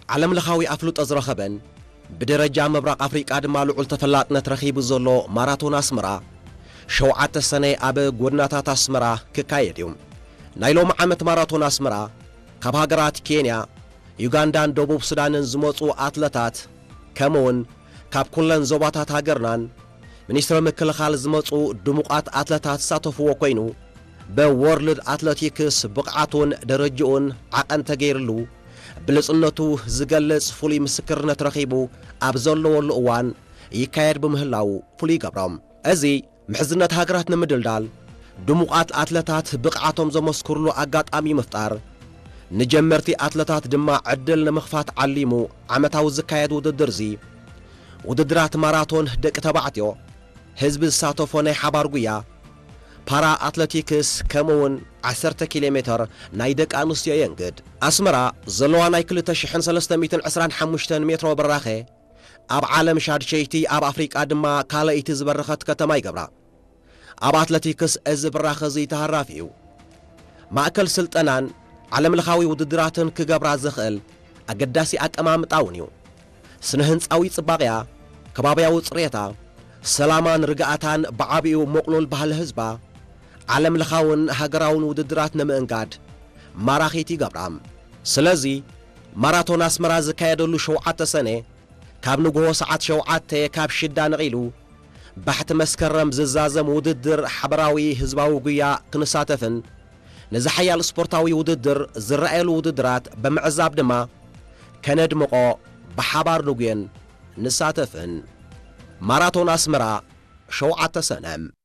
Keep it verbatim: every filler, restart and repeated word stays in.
ዓለም ለኻዊ ኣፍሉጥ ዝረኸበን ብደረጃ ምብራቕ ኣፍሪቃ ድማ ልዑል ተፈላጥነት ረኺቡ ዘሎ ማራቶን ኣስመራ ሸውዓተ ሰነ ኣብ ጎድናታት ኣስመራ ክካየድ እዩ። ናይ ሎሚ ዓመት ማራቶን ኣስመራ ካብ ሃገራት ኬንያ፣ ዩጋንዳን ደቡብ ሱዳንን ዝመፁ ኣትለታት ከምውን ካብ ኩለን ዞባታት ሃገርናን ሚኒስትሪ ምክልኻል ዝመፁ ድሙቓት ኣትለታት ዝሳተፍዎ ኮይኑ በወርልድ ኣትሌቲክስ ብቕዓቱን ደረጃኡን ዓቐን ተገይርሉ ብልጽነቱ ዝገልጽ ፍሉይ ምስክርነት ረኺቡ ኣብ ዘለወሉ እዋን ይካየድ ብምህላው ፍሉይ ይገብሮም። እዚ ምሕዝነት ሃገራት ንምድልዳል ድሙቓት ኣትለታት ብቕዓቶም ዘመስክርሉ ኣጋጣሚ ምፍጣር ንጀመርቲ ኣትለታት ድማ ዕድል ንምኽፋት ዓሊሙ ዓመታዊ ዝካየድ ውድድር እዚ ውድድራት ማራቶን ደቂ ተባዕትዮ ህዝቢ ዝሳተፎ ናይ ሓባር ጉያ ፓራ ኣትሌቲክስ ከምውን عشرة كيلومتر ናይ ደቂ ኣንስትዮ የንግድ ኣስመራ ዘለዋ ናይ ክልተ ሽሕ ሰለስተ ሚእትን ዕስራን ሓሙሽተን ሜትሮ በራኸ ኣብ ዓለም ሻድሸይቲ ኣብ ኣፍሪቃ ድማ ካልአይቲ ዝበረኸት ከተማ ይገብራ። ኣብ ኣትሌቲክስ እዚ በራኸ እዚ ተሃራፊ እዩ። ማእከል ስልጠናን ዓለም ለኻዊ ውድድራትን ክገብራ ዝኽእል ኣገዳሲ ኣቀማምጣ እውን እዩ። ስነ ህንፃዊ ጽባቕያ፣ ከባብያዊ ጽሬታ፣ ሰላማን ርግኣታን ብዓብኡ መቕሉል ባህሊ ህዝባ ዓለም ለኻውን ሃገራውን ውድድራት ንምእንጋድ ማራኺት ይገብራም። ስለዚ ማራቶን ኣስመራ ዝካየደሉ ሸውዓተ ሰነ ካብ ንግሆ ሰዓት ሸውዓተ ካብ ሽዳ ነቒሉ ባሕቲ መስከረም ዝዛዘም ውድድር ሓበራዊ ህዝባዊ ጉያ ክንሳተፍን ንዝሓያል ስፖርታዊ ውድድር ዝረኣየሉ ውድድራት ብምዕዛብ ድማ ከነድምቆ ብሓባር ንጉየን ንሳተፍን። ማራቶን ኣስመራ ሸውዓተ ሰነ